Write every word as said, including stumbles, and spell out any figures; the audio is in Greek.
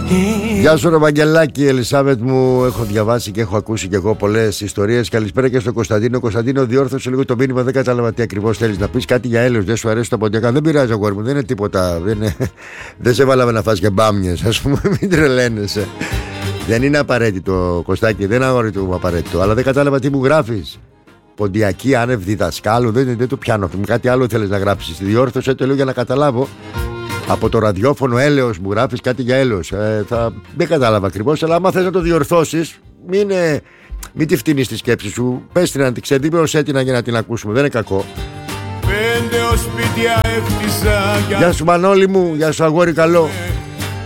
Γεια σου ρε Βαγγελάκη, Ελισάβετ μου. Έχω διαβάσει και έχω ακούσει και εγώ πολλές ιστορίες. Καλησπέρα και στον Κωνσταντίνο. Κωνσταντίνο, διόρθωσε λίγο το μήνυμα. Δεν κατάλαβα τι ακριβώς θέλεις να πεις. Κάτι για έλεος, δεν σου αρέσει το ποντιακά. Δεν πειράζει, αγόρι μου, δεν είναι τίποτα. Δεν, είναι... δεν σε βάλαμε να φας και μπάμιες, ας πούμε. Μην τρελαίνεσαι. Δεν είναι απαραίτητο, Κωστάκη, δεν είναι αγόρι του απαραίτητο. Αλλά δεν κατάλαβα τι μου γράφεις. Ποντιακή, άνευ διδασκάλου, δεν, δεν το πιάνω. Κάτι άλλο θέλεις να γράψεις. Διόρθωσε το λέω για να καταλάβω. Από το ραδιόφωνο έλεος μου γράφεις κάτι για έλεος. Ε, θα... Δεν κατάλαβα ακριβώς, αλλά άμα θες να το διορθώσεις, μην, ε... μην τη φτύνεις τη σκέψη σου. Πες την να την ξεδίπλωσέ την για να την ακούσουμε. Δεν είναι κακό. Πέντε σπίτια έχτισα. Γεια σου Μανώλη μου, γεια σου αγόρι καλό.